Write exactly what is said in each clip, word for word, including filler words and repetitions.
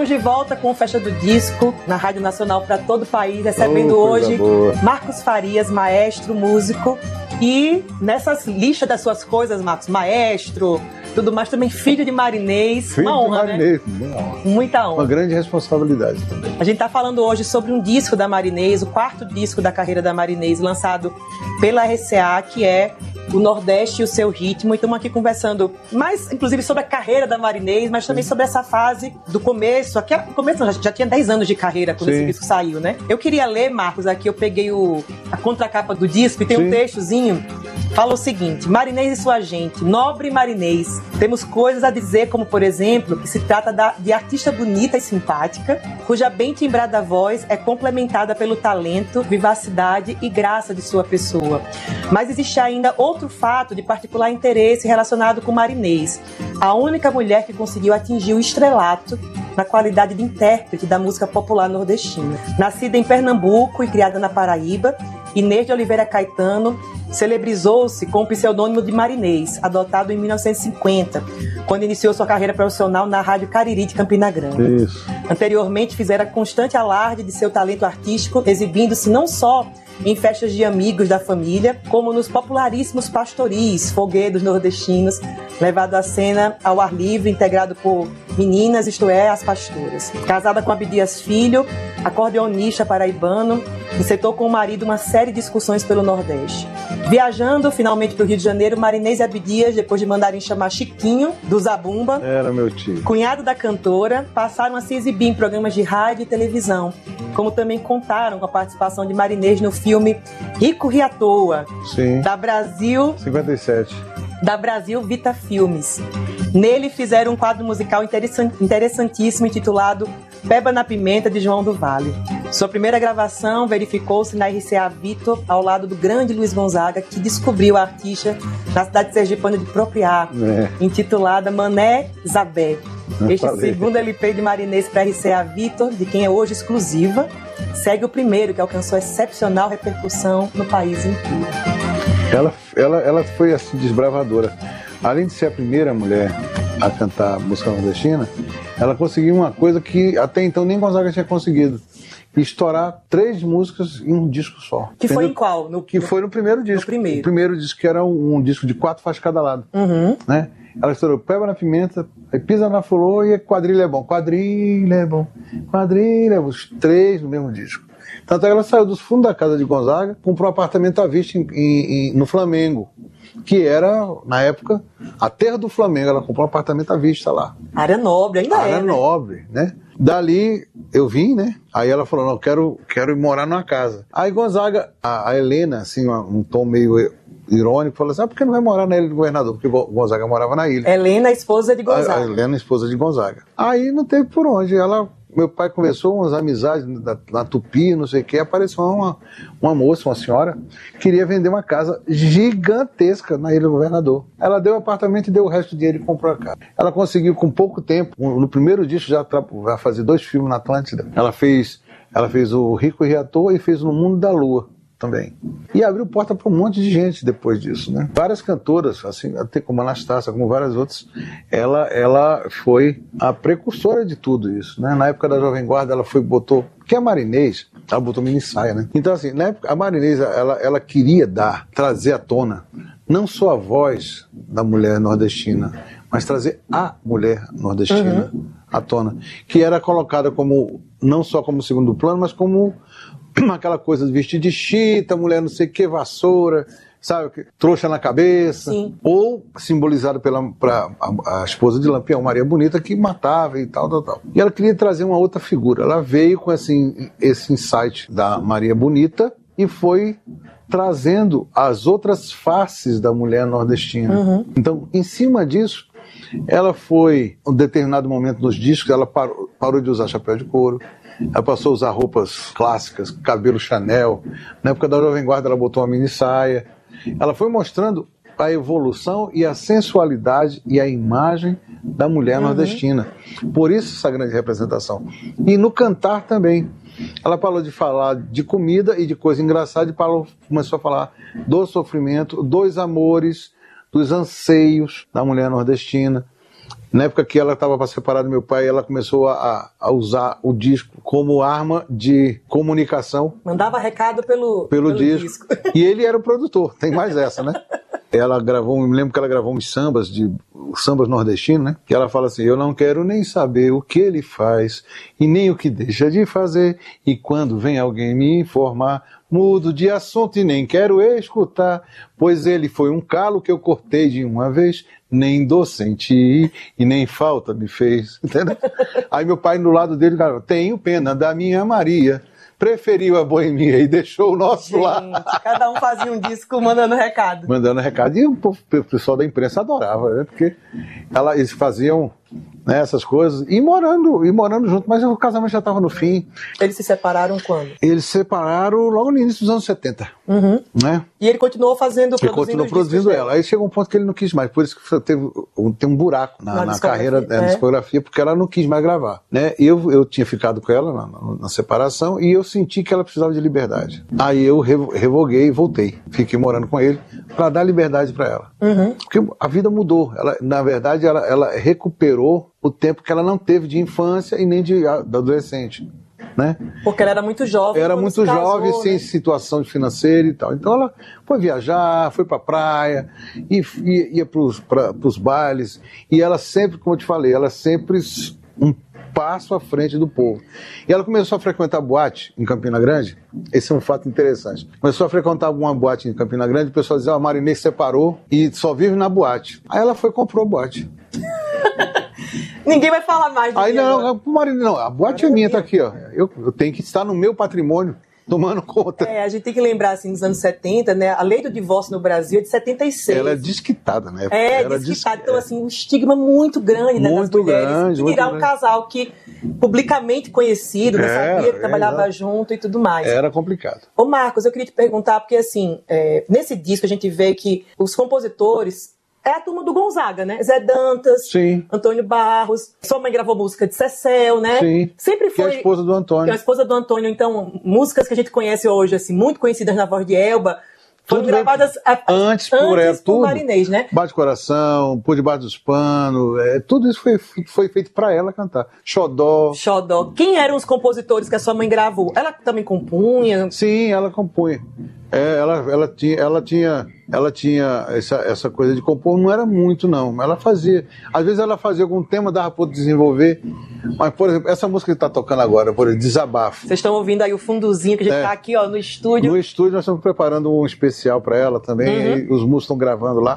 Estamos de volta com o Festa do Disco, na Rádio Nacional para todo o país, recebendo oh, hoje boa. Marcos Farias, maestro, músico, e nessas listas das suas coisas, Marcos, maestro, tudo mais, também filho de Marinês, filho uma honra, de Marinês, né? Uma honra. Muita honra. Uma grande responsabilidade também. A gente está falando hoje sobre um disco da Marinês, o quarto disco da carreira da Marinês, lançado pela R C A, que é o Nordeste e o Seu Ritmo, e estamos aqui conversando mais, inclusive, sobre a carreira da Marinês, mas também sobre essa fase do começo, aqui, no começo não, já, já tinha dez anos de carreira quando Sim. esse disco saiu, né? Eu queria ler, Marcos, aqui eu peguei o, a contracapa do disco e tem Sim. um textozinho, fala o seguinte: Marinês e sua gente, nobre Marinês, temos coisas a dizer, como, por exemplo, que se trata da, de artista bonita e simpática, cuja bem timbrada voz é complementada pelo talento, vivacidade e graça de sua pessoa. Mas existe ainda outro fato de particular interesse relacionado com Marinês, a única mulher que conseguiu atingir o estrelato na qualidade de intérprete da música popular nordestina. Nascida em Pernambuco e criada na Paraíba, Inês de Oliveira Caetano celebrizou-se com o pseudônimo de Marinês, adotado em mil novecentos e cinquenta, quando iniciou sua carreira profissional na Rádio Cariri de Campina Grande. Isso. Anteriormente, fizera constante alarde de seu talento artístico, exibindo-se não só em festas de amigos da família, como nos popularíssimos pastoris, foguedos nordestinos, levado à cena ao ar livre, integrado por meninas, isto é, as pastoras. Casada com Abdias Filho, acordeonista paraibano, encetou com o marido uma série de excursões pelo Nordeste. Viajando finalmente para o Rio de Janeiro, Marinês e Abdias, depois de mandarem chamar Chiquinho, do Zabumba, era meu tio, cunhado da cantora, passaram a se exibir em programas de rádio e televisão, como também contaram com a participação de Marinês no filme Rico Ri à Toa, Sim. da Brasil... cinquenta e sete. Da Brasil Vita Filmes. Nele fizeram um quadro musical interessantíssimo intitulado Peba na Pimenta, de João do Vale. Sua primeira gravação verificou-se na R C A Vitor, ao lado do grande Luiz Gonzaga, que descobriu a artista na cidade sergipana de Propriá, é. intitulada Mané Zabé. Este segundo L P de Marinês para a R C A Vitor, de quem é hoje exclusiva, segue o primeiro, que alcançou excepcional repercussão no país inteiro. Ela, ela, ela foi assim, desbravadora. Além de ser a primeira mulher a cantar música nordestina, ela conseguiu uma coisa que até então nem Gonzaga tinha conseguido: estourar três músicas em um disco só. Que entendeu? Foi em qual? No, que foi no primeiro disco. No primeiro. O primeiro disco, que era um, um disco de quatro faixas cada lado. Uhum. Né? Ela estourou Peba na Pimenta, aí Pisa na Flor e Quadrilha é Bom. Quadrilha é Bom, Quadrilha é Bom. Os três no mesmo disco. Tanto é que ela saiu dos fundos da casa de Gonzaga, comprou um apartamento à vista em, em, em, no Flamengo, que era, na época, a terra do Flamengo. Ela comprou um apartamento à vista lá. Área nobre, ainda área é, Área nobre, né? né? Dali, eu vim, né? Aí ela falou, não, quero, quero ir morar numa casa. Aí Gonzaga, a, a Helena, assim, um tom meio irônico, falou assim, ah, por que não vai morar na Ilha do Governador? Porque Gonzaga morava na ilha. Helena, esposa de Gonzaga. A, a Helena, esposa de Gonzaga. Aí não teve por onde, ela... Meu pai começou umas amizades na, na Tupi, não sei o que, apareceu uma, uma moça, uma senhora, queria vender uma casa gigantesca na Ilha do Governador. Ela deu o apartamento e deu o resto do dinheiro e comprou a casa. Ela conseguiu, com pouco tempo, no primeiro disco já vai fazer dois filmes na Atlântida. Ela fez, ela fez o Rico Ri à Toa e fez No Mundo da Lua também. E abriu porta para um monte de gente depois disso, né? Várias cantoras, assim, até como Anastácia, como várias outras, ela, ela foi a precursora de tudo isso, né? Na época da Jovem Guarda, ela foi, botou, que é Marinês, ela botou mini saia, né? Então, assim, na época, a Marinês, ela, ela queria dar, trazer à tona, não só a voz da mulher nordestina, mas trazer a mulher nordestina uhum. à tona, que era colocada como, não só como segundo plano, mas como aquela coisa de vestir de chita, mulher não sei o que, vassoura, sabe, trouxa na cabeça. Sim. Ou simbolizada pela pra, a, a esposa de Lampião, Maria Bonita, que matava e tal, tal, tal. E ela queria trazer uma outra figura. Ela veio com esse, esse insight da Maria Bonita e foi trazendo as outras faces da mulher nordestina. Uhum. Então, em cima disso, ela foi, em um determinado momento nos discos, ela parou, parou de usar chapéu de couro. Ela passou a usar roupas clássicas, cabelo Chanel. Na época da Jovem Guarda, ela botou uma mini saia. Ela foi mostrando a evolução e a sensualidade e a imagem da mulher uhum. nordestina. Por isso essa grande representação. E no cantar também. Ela parou de falar de comida e de coisa engraçada e parou, começou a falar do sofrimento, dos amores, dos anseios da mulher nordestina. Na época que ela estava para separar do meu pai, ela começou a, a usar o disco como arma de comunicação. Mandava recado pelo, pelo, pelo disco. disco. E ele era o produtor, tem mais essa, né? Ela gravou, me lembro que ela gravou uns sambas, de, sambas nordestinos, né? Que ela fala assim, eu não quero nem saber o que ele faz e nem o que deixa de fazer. E quando vem alguém me informar, mudo de assunto e nem quero escutar, pois ele foi um calo que eu cortei de uma vez, nem docente e nem falta me fez. Entendeu? Aí meu pai do lado dele, cara, tenho pena da minha Maria, preferiu a boemia e deixou o nosso Gente, lá. Cada um fazia um disco mandando recado. Mandando recado. E o, o pessoal da imprensa adorava, né? Porque ela, eles faziam, né, essas coisas, e morando, e morando junto, mas o casamento já estava no fim. Eles se separaram quando? Eles se separaram logo no início dos anos setenta. Uhum. Né? E ele continuou fazendo, ele continuou produzindo ela. Aí chegou um ponto que ele não quis mais, por isso que teve tem um buraco na, na, na carreira, é. na discografia, porque ela não quis mais gravar. Né? Eu, eu tinha ficado com ela na, na, na separação e eu senti que ela precisava de liberdade. Aí eu revoguei e voltei. Fiquei morando com ele para dar liberdade para ela. Uhum. Porque a vida mudou. Ela, na verdade, ela, ela recuperou o tempo que ela não teve de infância e nem de, de adolescente. Né? Porque ela era muito jovem. Era muito casou, jovem, né? sem situação financeira e tal. Então ela foi viajar, foi pra praia, e, e, ia pros, pra, pros bailes. E ela sempre, como eu te falei, ela sempre um passo à frente do povo. E ela começou a frequentar boate em Campina Grande. Esse é um fato interessante. Começou a frequentar alguma boate em Campina Grande, o pessoal dizia, a Marinês separou e só vive na boate. Aí ela foi e comprou a boate. Ninguém vai falar mais do Aí que não, Marinês, não, a boate é minha, tá aqui, ó. Eu, eu tenho que estar no meu patrimônio, tomando conta. É, a gente tem que lembrar, assim, nos anos setenta, né, a lei do divórcio no Brasil é de setenta e seis. Ela é desquitada, né? É, Era desquitada. dis... Então, assim, um estigma muito grande, né, muito das mulheres. Grande, Tirar muito um grande. casal que, publicamente conhecido, né, Era, sabia que trabalhava era. junto e tudo mais. Era complicado. Ô, Marcos, eu queria te perguntar, porque, assim, é, nesse disco a gente vê que os compositores é a turma do Gonzaga, né? Zé Dantas, Sim. Antônio Barros, sua mãe gravou música de Cecel, né? Sim. Sempre foi... Que é a esposa do Antônio. Que é a esposa do Antônio, então, músicas que a gente conhece hoje, assim, muito conhecidas na voz de Elba, foram Tudo gravadas a, antes por ela, por tudo. Marinês, né? Bate Coração, Por Debaixo dos Panos, é, tudo isso foi, foi feito pra ela cantar. Xodó. Xodó. Quem eram os compositores que a sua mãe gravou? Ela também compunha? Sim, ela compunha. É, ela, ela tinha, ela tinha, ela tinha essa, essa coisa de compor, não era muito não, ela fazia, às vezes ela fazia algum tema, dava para desenvolver, mas por exemplo, essa música que está tocando agora, por exemplo, Desabafo. Vocês estão ouvindo aí o fundozinho que a gente está é. aqui, ó, no estúdio. No estúdio nós estamos preparando um especial para ela também, uhum. Aí os músicos estão gravando lá.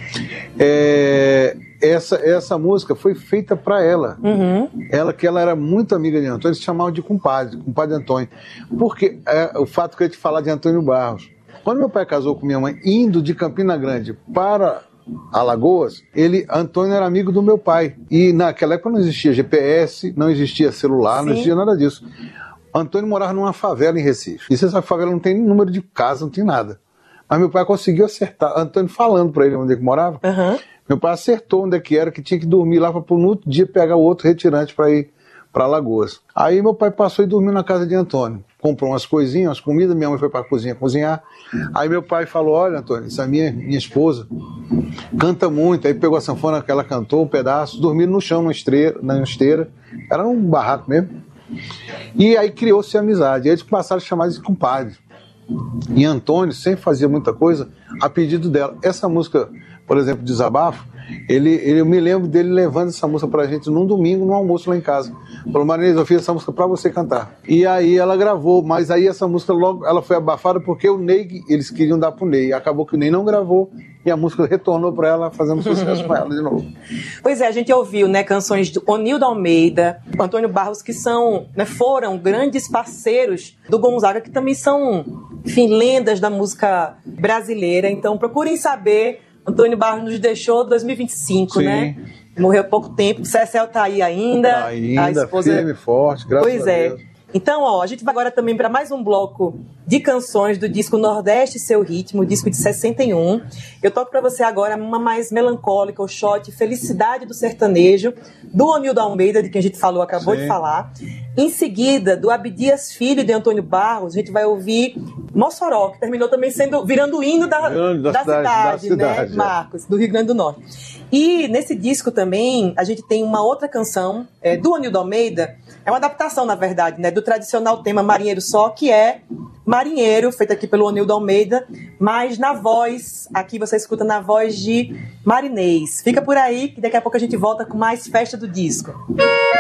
É, essa, essa música foi feita para ela. Uhum. Ela, que ela era muito amiga de Antônio, eles chamavam de compadre, compadre Antônio. Porque é, o fato que eu ia te falar de Antônio Barros. Quando meu pai casou com minha mãe, indo de Campina Grande para Alagoas, ele, Antônio era amigo do meu pai. E naquela época não existia G P S, não existia celular, Sim. não existia nada disso. Antônio morava numa favela em Recife. E você sabe que favela não tem número de casa, não tem nada. Mas meu pai conseguiu acertar, Antônio falando para ele onde é que morava, uhum. Meu pai acertou onde é que era, que tinha que dormir lá para no outro dia pegar o outro retirante para ir para Alagoas. Aí meu pai passou e dormiu na casa de Antônio. Comprou umas coisinhas, umas comidas, minha mãe foi para a cozinha cozinhar. Aí meu pai falou, olha Antônio, essa minha, minha esposa canta muito. Aí pegou a sanfona que ela cantou, um pedaço, dormiram no chão, na esteira, na esteira. Era um barraco mesmo. E aí criou-se amizade. Aí eles passaram a chamar de compadre. E Antônio sempre fazia muita coisa a pedido dela. Essa música, por exemplo, Desabafo, ele, ele, eu me lembro dele levando essa música pra gente num domingo, no almoço lá em casa. Falou, Marinês, eu fiz essa música pra você cantar. E aí ela gravou, mas aí essa música logo ela foi abafada porque o Ney, eles queriam dar pro Ney. Acabou que o Ney não gravou e a música retornou pra ela, fazendo sucesso com ela de novo. Pois é, a gente ouviu, né, canções de Onildo Almeida, Antônio Barros, que são, né, foram grandes parceiros do Gonzaga, que também são, enfim, lendas da música brasileira. Então procurem saber. Antônio Barros nos deixou em dois mil e vinte e cinco, Sim. né? Morreu há pouco tempo. Cecel tá aí ainda. Tá ainda, a esposa... firme e forte, graças pois a é. Deus. Então, ó, a gente vai agora também para mais um bloco de canções do disco Nordeste e Seu Ritmo, disco de sessenta e um. Eu toco para você agora uma mais melancólica, o shot Felicidade do Sertanejo, do Onildo Almeida, de quem a gente falou, acabou Sim. de falar. Em seguida, do Abdias Filho e de Antônio Barros, a gente vai ouvir Mossoró, que terminou também sendo, virando o hino da, da, da, cidade, cidade, da cidade, né, Marcos, do Rio Grande do Norte. E nesse disco também, a gente tem uma outra canção é, do Onildo Almeida, é uma adaptação, na verdade, né, do tradicional tema Marinheiro Só, que é Marinheiro, feito aqui pelo Onildo Almeida, mas na voz, aqui você escuta na voz de Marinês. Fica por aí, que daqui a pouco a gente volta com mais festa do disco. Música